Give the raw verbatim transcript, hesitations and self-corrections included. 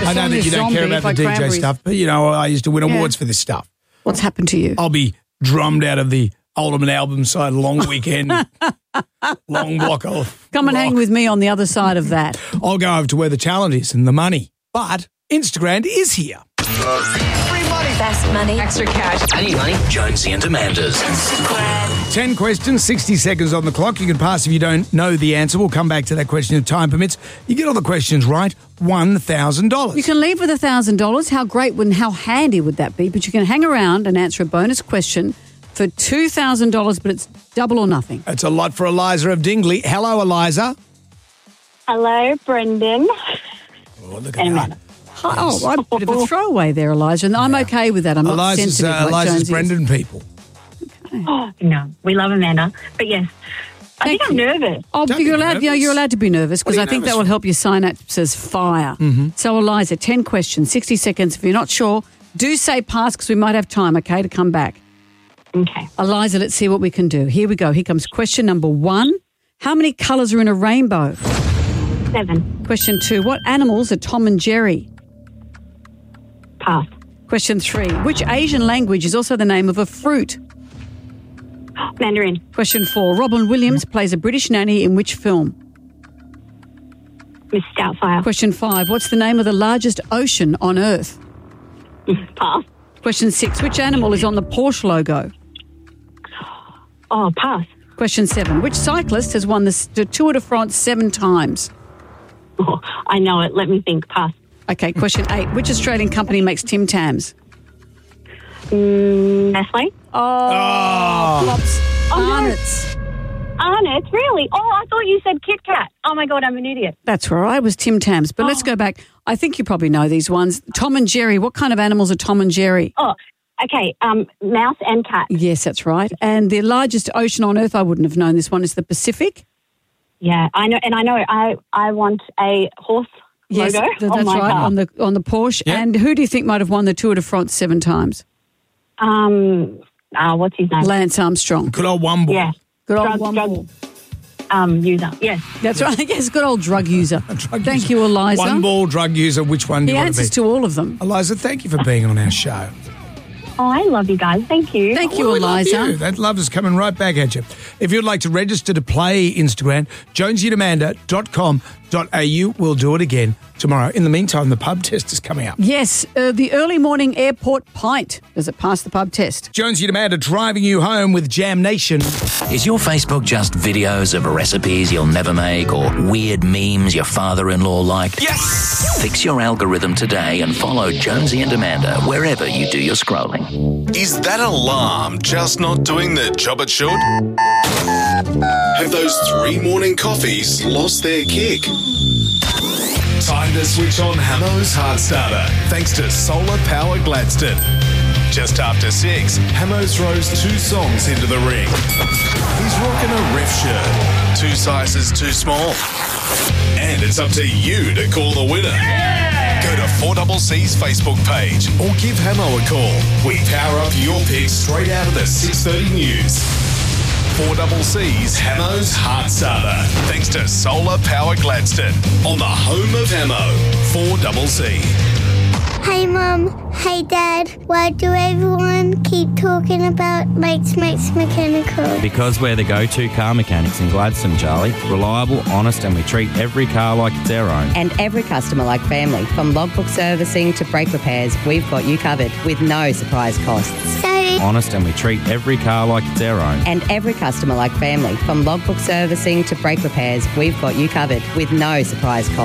I know that you don't care about the D J stuff, but, you know, I used to win awards yeah. for this stuff. What's happened to you? I'll be drummed out of the Oldham album side long weekend, long block of Come and rock. hang with me on the other side of that. I'll go over to where the talent is and the money. But Instagram is here. Free money. Best money. Extra cash. I need money. Jonesy and Amanda's. Instagram. Ten questions, sixty seconds on the clock. You can pass if you don't know the answer. We'll come back to that question if time permits. You get all the questions right, one thousand dollars. You can leave with one thousand dollars. How great and how handy would that be? But you can hang around and answer a bonus question for two thousand dollars, but it's double or nothing. It's a lot for Eliza of Dingley. Hello, Eliza. Hello, Brendan. Oh, look at that. Oh, a bit of a throwaway there, Elijah, and I'm okay with that. I'm not Eliza's, sensitive uh, like Eliza's Jonesy is. Brendan people. Oh, no, we love Amanda. But yes, I Thank think I'm you. nervous. Oh, Don't you're be allowed. nervous. Yeah, you're allowed to be nervous because What are I you think that nervous will for? help your synapses fire. Mm-hmm. So, Eliza, ten questions, sixty seconds. If you're not sure, do say pass because we might have time. Okay, to come back. Okay. Eliza, let's see what we can do. Here we go. Here comes question number one. How many colours are in a rainbow? Seven. Question two. What animals are Tom and Jerry? Pass. Question three. Which Asian language is also the name of a fruit? Mandarin. Question four. Robin Williams plays a British nanny in which film? Miss Doubtfire. Question five. What's the name of the largest ocean on Earth? Pass. Question six. Which animal is on the Porsche logo? Oh, pass. Question seven. Which cyclist has won the, the Tour de France seven times? Oh, I know it. Let me think. Pass. Okay, question eight. Which Australian company makes Tim Tams? Mm, Nestle. Oh, flops. Oh, no. Arnott's. Arnott, really? Oh, I thought you said Kit Kat. Oh, my God, I'm an idiot. That's where I was, Tim Tams. But let's go back. I think you probably know these ones. Tom and Jerry. What kind of animals are Tom and Jerry? Oh, okay. Um, mouse and cat. Yes, that's right. And the largest ocean on Earth, I wouldn't have known this one, is the Pacific. Yeah, I know. And I know I, I want a horse Yes, logo th- on that's my right, car. on the on the Porsche. Yep. And who do you think might have won the Tour de France seven times? Um, uh, what's his name? Lance Armstrong. Good old one ball. Yeah. Good old Drug- one drug- ball. Um, user. Yes. That's right. Yes, good old drug user. Drug Thank user. you, Eliza. One ball drug user. Which one do He you want to answers be? to all of them. Eliza, thank you for being on our show. Oh, I love you guys. Thank you. Thank you, Well, we love Eliza. you. That love is coming right back at you. If you'd like to register to play Instagram, jonesy and amanda dot com dot a u. We'll do it again tomorrow. In the meantime, the pub test is coming up. Yes, uh, the early morning airport pint. Does it pass the pub test? Jonesy and Amanda driving you home with Jam Nation. Is your Facebook just videos of recipes you'll never make or weird memes your father-in-law like? Yes! Fix your algorithm today and follow Jonesy and Amanda wherever you do your scrolling. Is that alarm just not doing the job it should? Have those three morning coffees lost their kick? Time to switch on Hamo's Heart Starter, thanks to Solar Power Gladstone. Just after six, Hamo throws two songs into the ring. He's rocking a ref shirt, two sizes too small. And it's up to you to call the winner. Go to four C C's Facebook page or give Hamo a call. We power up your picks straight out of the six thirty news. four C C's Hamo's Heart Starter, thanks to Solar Power Gladstone on the home of Hamo, four C C. Hey Mum, hey Dad, why do everyone keep talking about Mates Mates Mechanical? Because we're the go-to car mechanics in Gladstone, Charlie. Reliable, honest, and we treat every car like it's our own. And every customer like family. From logbook servicing to brake repairs, we've got you covered with no surprise costs. So, Honest, and we treat every car like it's our own. And every customer like family. From logbook servicing to brake repairs, we've got you covered with no surprise costs.